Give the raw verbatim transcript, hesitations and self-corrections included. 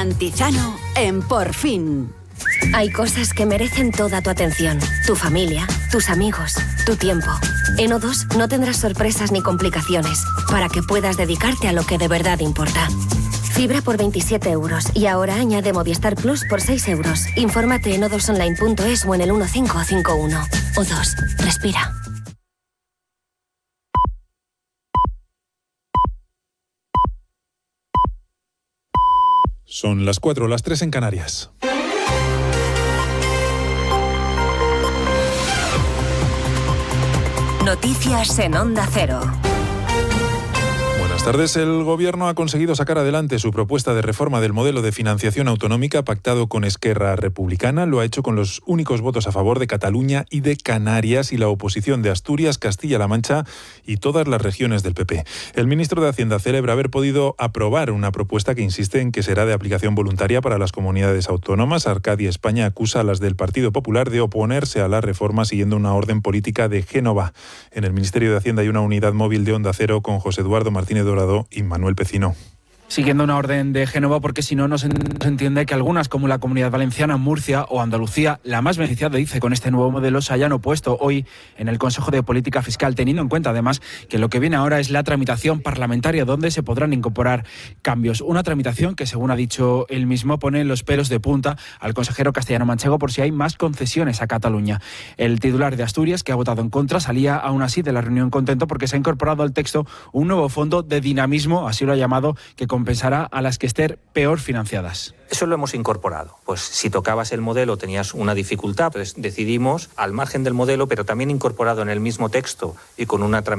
Antizano en Por Fin. Hay cosas que merecen toda tu atención. Tu familia, tus amigos, tu tiempo. En O dos no tendrás sorpresas ni complicaciones para que puedas dedicarte a lo que de verdad importa. Fibra por veintisiete euros y ahora añade Movistar Plus por seis euros. Infórmate en o dos online punto es o en el uno cinco cinco uno. O dos, respira. Son las cuatro, las tres en Canarias. Noticias en Onda Cero. Buenas tardes. El Gobierno ha conseguido sacar adelante su propuesta de reforma del modelo de financiación autonómica pactado con Esquerra Republicana. Lo ha hecho con los únicos votos a favor de Cataluña y de Canarias y la oposición de Asturias, Castilla-La Mancha y todas las regiones del P P. El ministro de Hacienda celebra haber podido aprobar una propuesta que insiste en que será de aplicación voluntaria para las comunidades autónomas. Arcadia España acusa a las del Partido Popular de oponerse a la reforma siguiendo una orden política de Génova. En el Ministerio de Hacienda hay una unidad móvil de Onda Cero con José Eduardo Martínez Dorado y Manuel Pecino. Siguiendo una orden de Génova, porque si no, no se entiende que algunas, como la Comunidad Valenciana, Murcia o Andalucía, la más beneficiada, dice, con este nuevo modelo, se hayan opuesto hoy en el Consejo de Política Fiscal, teniendo en cuenta, además, que lo que viene ahora es la tramitación parlamentaria, donde se podrán incorporar cambios. Una tramitación que, según ha dicho él mismo, pone los pelos de punta al consejero castellano-manchego por si hay más concesiones a Cataluña. El titular de Asturias, que ha votado en contra, salía aún así de la reunión contento porque se ha incorporado al texto un nuevo fondo de dinamismo, así lo ha llamado, que compensará a las que estén peor financiadas. Eso lo hemos incorporado. Pues si tocabas el modelo tenías una dificultad, pues decidimos, al margen del modelo, pero también incorporado en el mismo texto y con una tramitación